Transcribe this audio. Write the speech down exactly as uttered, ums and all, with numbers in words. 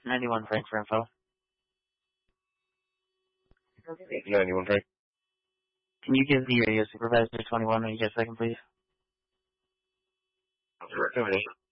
ninety-one Frank for info. ninety-one Frank. Can you give the radio supervisor twenty-one when you get a second, please? Recommendation.